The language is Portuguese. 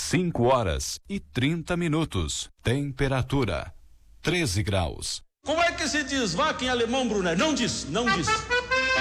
5h30. Temperatura 13 graus. Como é que se diz vaca em alemão, Bruno? Não diz.